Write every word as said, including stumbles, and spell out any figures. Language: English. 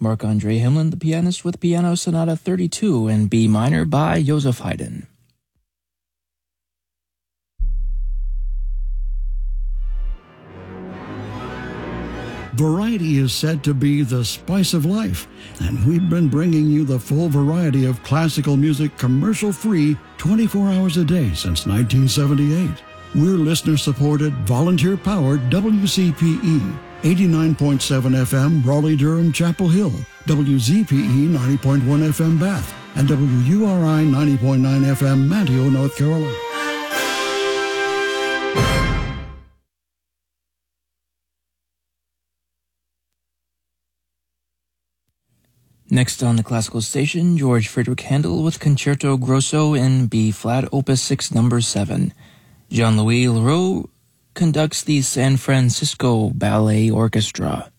Marc-Andre Himlin, the pianist, with Piano Sonata thirty-two in B minor by Joseph Haydn. Variety is said to be the spice of life, and we've been bringing you the full variety of classical music commercial-free twenty-four hours a day since nineteen seventy-eight. We're listener-supported, volunteer-powered W C P E, eighty-nine point seven F M Raleigh-Durham Chapel Hill, W Z P E ninety point one F M Bath, and W U R I ninety point nine F M Manteo, North Carolina. Next on the classical station, George Friedrich Handel with Concerto Grosso in B-flat, Opus six, number seven. Jean-Louis Leroux conducts the San Francisco Ballet Orchestra.